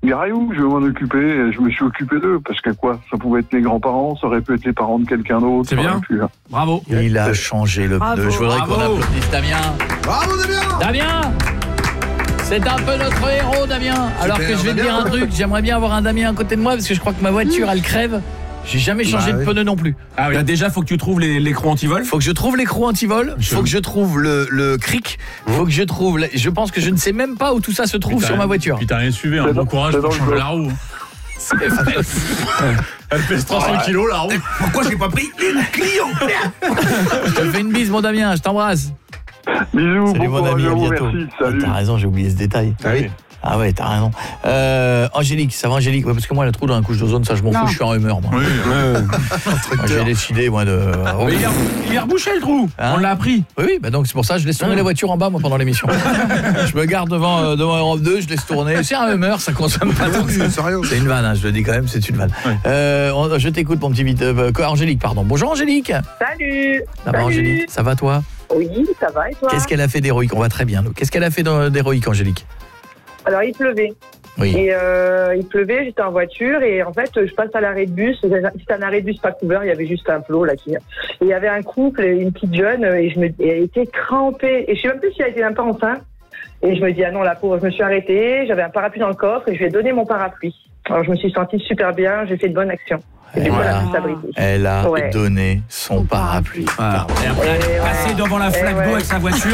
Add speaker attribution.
Speaker 1: Garaillou, je vais m'en occuper. Et je me suis occupé d'eux parce que quoi, ça pouvait être les grands-parents, ça aurait pu être les parents de quelqu'un d'autre.
Speaker 2: C'est bien. Bravo.
Speaker 3: Il a changé le pneu. Je voudrais qu'on applaudisse Damien.
Speaker 4: Bravo Damien.
Speaker 3: Damien, c'est un peu notre héros, Damien. Alors que je vais te dire un truc, j'aimerais bien avoir un Damien à côté de moi parce que je crois que ma voiture, elle crève. J'ai jamais changé de pneu non plus.
Speaker 2: Ah oui. Déjà, faut que tu trouves l'écran anti-vol.
Speaker 3: Faut que je trouve l'écrou anti-vol, faut que je trouve le cric, faut que je trouve... Je pense que je ne sais même pas où tout ça se trouve sur ma voiture.
Speaker 5: Puis t'as rien suivi, un bon courage pour changer la roue. Elle pèse 300 kilos la roue.
Speaker 2: Pourquoi j'ai pas pris une client?
Speaker 3: Je te fais une bise, mon Damien, je t'embrasse.
Speaker 1: Bisous,
Speaker 3: Salut,
Speaker 1: bon
Speaker 3: mon
Speaker 1: courage
Speaker 3: ami,
Speaker 1: à
Speaker 3: à
Speaker 1: vous,
Speaker 3: bientôt.
Speaker 1: merci, salut.
Speaker 3: T'as raison, j'ai oublié ce détail.
Speaker 4: Oui.
Speaker 3: Ah ouais, t'as raison. Angélique, ça va Angélique? Ouais, parce que moi, le trou dans la couche d'ozone, ça je m'en fous, je suis en humeur, moi.
Speaker 2: Oui.
Speaker 3: Moi, j'ai décidé, moi, de...
Speaker 2: Mais il est rebouché le trou.
Speaker 3: Hein?
Speaker 2: On l'a appris.
Speaker 3: Oui, bah donc c'est pour ça, je laisse tourner la voiture en bas, moi, pendant l'émission. Je me garde devant Europe 2, je laisse tourner. C'est un humeur, ça consomme pas tant que ça. C'est une vanne, hein, je le dis quand même, c'est une vanne.
Speaker 2: Ouais.
Speaker 3: Je t'écoute, mon petit vite. Angélique, pardon. Bonjour Angélique.
Speaker 6: Salut.
Speaker 3: Ça va Angélique? Ça va toi?
Speaker 6: Oui, ça va et toi?
Speaker 3: Qu'est-ce qu'elle a fait d'héroïque? On va très bien, nous. Qu'est-ce qu'elle a fait d'héroïque, Angélique?
Speaker 6: Alors, il pleuvait.
Speaker 3: Oui.
Speaker 6: Et il pleuvait, j'étais en voiture et en fait, je passe à l'arrêt de bus. C'était un arrêt de bus pas couvert, il y avait juste un plot là. Et il y avait un couple, une petite jeune, et elle était crampée. Et je sais même plus si elle était même pas enceinte. Et je me dis, ah non, la pauvre, je me suis arrêtée, j'avais un parapluie dans le coffre et je lui ai donné mon parapluie. Alors, je me suis sentie super bien, j'ai fait de bonnes actions. Et
Speaker 3: Voilà. Elle a
Speaker 6: Ouais.
Speaker 3: donné son parapluie.
Speaker 2: Et après, elle est passée devant la flaque d'eau avec sa voiture.